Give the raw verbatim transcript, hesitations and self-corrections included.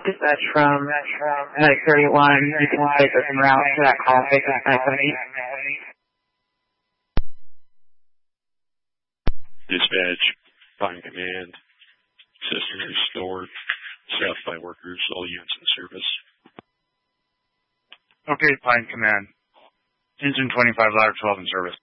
Dispatch from Medic thirty-one, take us en route to that call, take us nine seven eight. Dispatch, Pine Command, system restored, staffed by workers, all units in service. Okay, Pine Command. Engine twenty-five, ladder twelve in service.